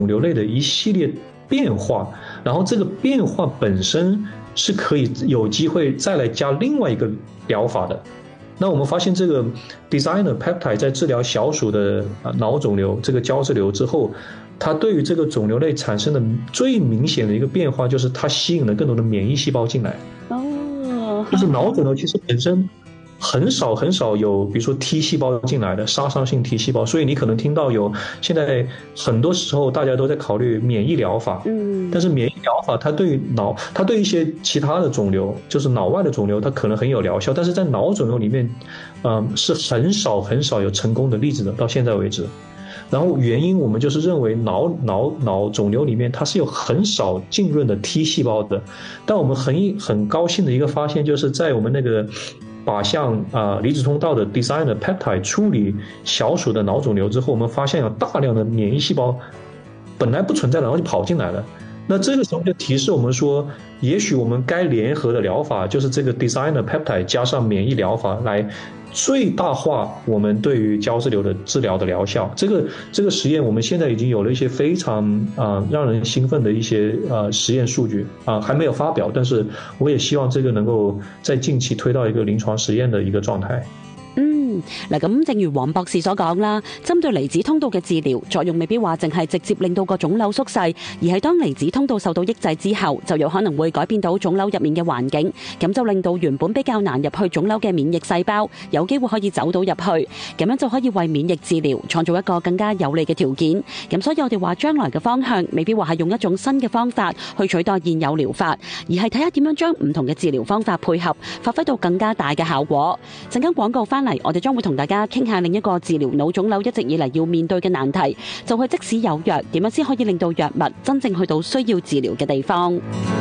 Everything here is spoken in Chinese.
瘤类的一系列变化，然后这个变化本身是可以有机会再来加另外一个疗法的。那我们发现这个 designer peptide 在治疗小鼠的脑肿瘤这个胶质瘤之后，它对于这个肿瘤类产生的最明显的一个变化就是它吸引了更多的免疫细胞进来。就是脑肿瘤其实本身很少有比如说 T 细胞进来的杀伤性 T 细胞，所以你可能听到有现在很多时候大家都在考虑免疫疗法，但是免疫疗法它对于它对一些其他的肿瘤，就是脑外的肿瘤，它可能很有疗效，但是在脑肿瘤里面，是很少有成功的例子的，到现在为止。然后原因我们就是认为脑肿瘤里面它是有很少浸润的 T 细胞的，但我们很高兴的一个发现就是在我们那个靶向离子通道的 designer peptide 处理小鼠的脑肿瘤之后，我们发现有大量的免疫细胞本来不存在的，然后就跑进来了。那这个时候就提示我们说，也许我们该联合的疗法就是这个 designer peptide 加上免疫疗法来最大化我们对于胶质瘤的治疗的疗效。这个实验我们现在已经有了一些非常让人兴奋的一些实验数据还没有发表，但是我也希望这个能够在近期推到一个临床实验的一个状态。 嗱，咁正如黃博士所講啦，針對離子通道嘅治療作用未必話淨係直接令到個腫瘤縮細，而係當離子通道受到抑制之後，就有可能會改變到腫瘤入面嘅環境，咁就令到原本比較難入去腫瘤嘅免疫細胞有機會可以走到入去，咁樣就可以為免疫治療創造一個更加有利嘅條件。咁所以我哋話將來嘅方向未必話係用一種新嘅方法去取代現有療法，而係睇下點樣將唔同嘅治療方法配合，發揮到更加大嘅效果。陣間廣告翻嚟，我哋將會同大家傾下另一個治療腦腫瘤一直以嚟要面對嘅難題，就係即使有藥，點樣先可以令到藥物真正去到需要治療嘅地方。